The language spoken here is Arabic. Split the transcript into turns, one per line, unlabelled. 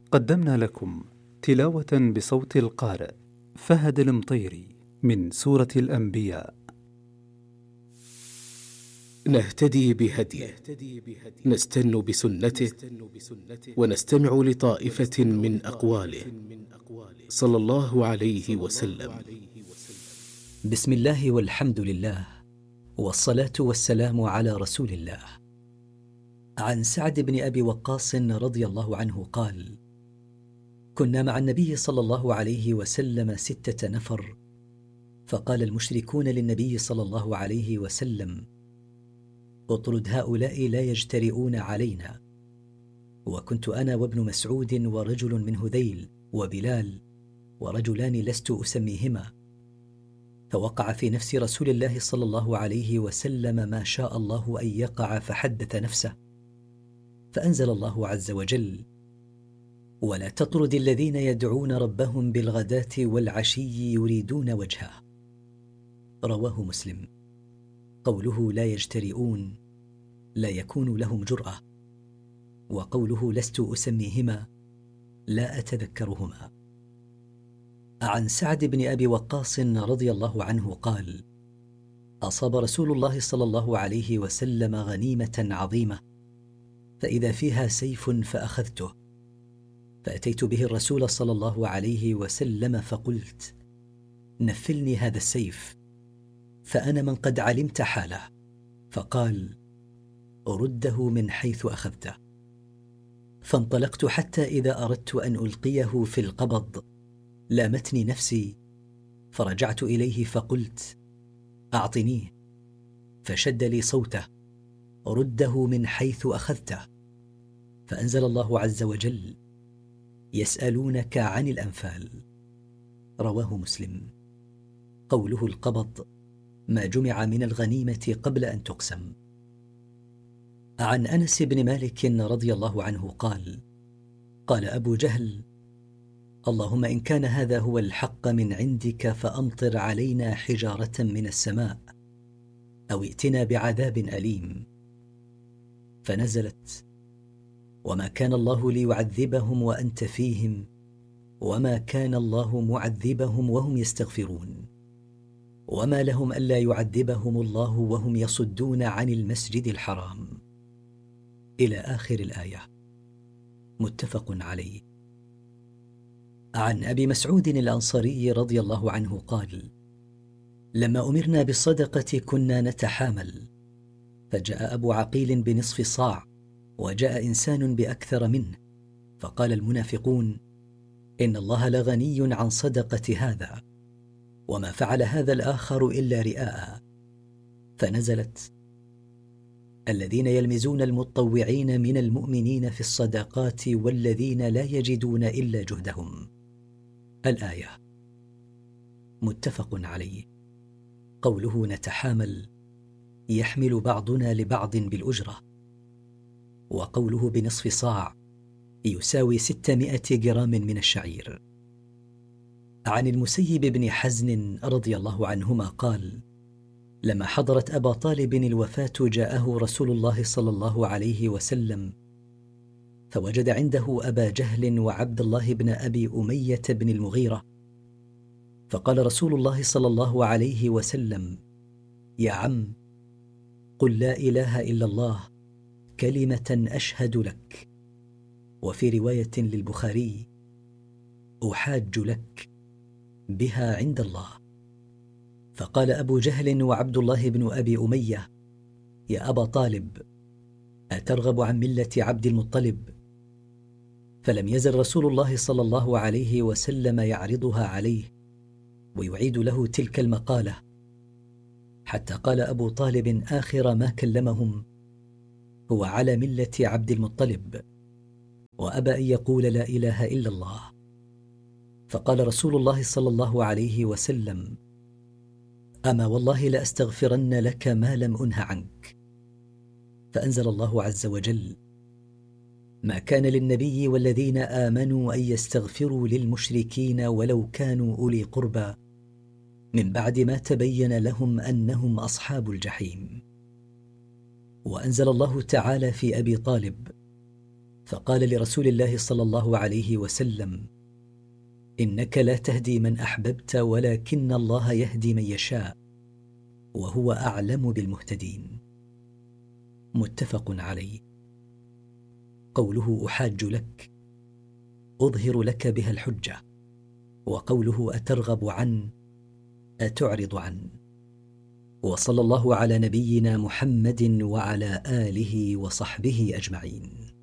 قدمنا لكم تلاوة بصوت القارئ فهد المطيري من سورة الأنبياء.
نهتدي بهديه، نستن بسنته، ونستمع لطائفة من أقواله صلى الله عليه وسلم.
بسم الله والحمد لله، والصلاة والسلام على رسول الله. عن سعد بن أبي وقاص رضي الله عنه قال: كنا مع النبي صلى الله عليه وسلم 6 نفر، فقال المشركون للنبي صلى الله عليه وسلم: اطرد هؤلاء لا يجترئون علينا. وكنت أنا وابن مسعود ورجل من هذيل وبلال ورجلان لست أسميهما. فوقع في نفس رسول الله صلى الله عليه وسلم ما شاء الله أن يقع، فحدث نفسه، فأنزل الله عز وجل: ولا تطرد الذين يدعون ربهم بالغداة والعشي يريدون وجهه. رواه مسلم. قوله لا يجترئون لا يكون لهم جرأة، وقوله لست أسميهما لا أتذكرهما. عن سعد بن أبي وقاص رضي الله عنه قال: أصاب رسول الله صلى الله عليه وسلم غنيمة عظيمة، فإذا فيها سيف فأخذته، فأتيت به الرسول صلى الله عليه وسلم فقلت: نفلني هذا السيف، فأنا من قد علمت حاله. فقال: رده من حيث أخذته. فانطلقت حتى إذا أردت أن ألقيه في القبض لامتني نفسي، فرجعت إليه فقلت: أعطنيه. فشد لي صوته: رده من حيث أخذته. فأنزل الله عز وجل: يسألونك عن الأنفال. رواه مسلم. قوله القبض ما جمع من الغنيمة قبل أن تقسم. عن أنس بن مالك رضي الله عنه قال: قال أبو جهل: اللهم إن كان هذا هو الحق من عندك فأمطر علينا حجارة من السماء أو ائتنا بعذاب أليم. فنزلت: وما كان الله ليعذبهم وأنت فيهم وما كان الله معذبهم وهم يستغفرون وما لهم ألا يعذبهم الله وهم يصدون عن المسجد الحرام، إلى آخر الآية. متفق عليه. عن أبي مسعود الأنصاري رضي الله عنه قال: لما أمرنا بالصدقة كنا نتحامل، فجاء أبو عقيل بنصف صاع، وجاء إنسان بأكثر منه، فقال المنافقون: إن الله لغني عن صدقة هذا، وما فعل هذا الآخر إلا رئاء. فنزلت: الذين يلمزون المتطوعين من المؤمنين في الصدقات والذين لا يجدون إلا جهدهم، الآية. متفق عليه. قوله نتحامل يحمل بعضنا لبعض بالأجرة، وقوله بنصف صاع يساوي 600 جرام من الشعير. عن المسيب بن حزن رضي الله عنهما قال: لما حضرت أبا طالب الوفاة جاءه رسول الله صلى الله عليه وسلم، فوجد عنده أبا جهل وعبد الله بن أبي أمية بن المغيرة، فقال رسول الله صلى الله عليه وسلم: يا عم، قل لا إله إلا الله كلمة أشهد لك. وفي رواية للبخاري: أحاج لك بها عند الله. فقال أبو جهل وعبد الله بن أبي أمية: يا أبا طالب، أترغب عن ملة عبد المطلب؟ فلم يزل رسول الله صلى الله عليه وسلم يعرضها عليه ويعيد له تلك المقالة، حتى قال أبو طالب آخر ما كلمهم: هو على ملة عبد المطلب، وأبى أن يقول لا إله إلا الله. فقال رسول الله صلى الله عليه وسلم: أما والله لأستغفرن لك ما لم أنه عنك. فأنزل الله عز وجل: ما كان للنبي والذين آمنوا أن يستغفروا للمشركين ولو كانوا أولي قربى من بعد ما تبين لهم أنهم أصحاب الجحيم. وأنزل الله تعالى في أبي طالب: فقال لرسول الله صلى الله عليه وسلم: إنك لا تهدي من أحببت ولكن الله يهدي من يشاء وهو أعلم بالمهتدين. متفق عليه. قوله أحاج لك أظهر لك بها الحجة، وقوله أترغب عن أتعرض عن. وصلى الله على نبينا محمد وعلى آله وصحبه أجمعين.